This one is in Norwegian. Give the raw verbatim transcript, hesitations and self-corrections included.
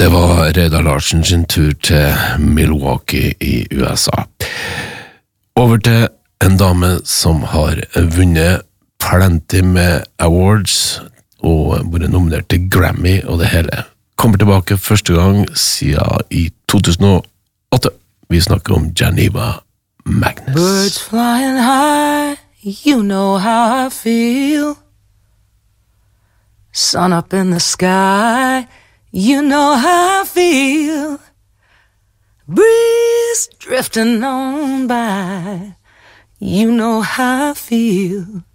Det var Reidar Larsen sin tur til Milwaukee i U S A. Over til en dame som har vunnet plenty med awards og vært nominert til Grammy og det hele. Kommer tilbake første gang siden i to tusen og åtte. Vi snakker om Geneva Magnus. Birds flying high, you know how I feel. Sun up in the sky, you know how I feel. Breeze drifting on by, you know how I feel.